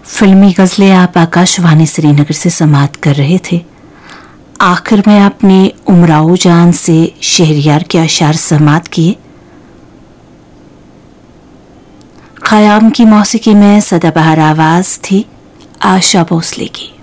फिल्मी गजलें आप आकाशवाणी श्रीनगर से समाअत कर रहे थे। आखिर में आपने उमराओ जान से शहरयार के अशार समाअत किए। ख़याम की मौसीकी में सदाबहार आवाज थी आशा भोसले की।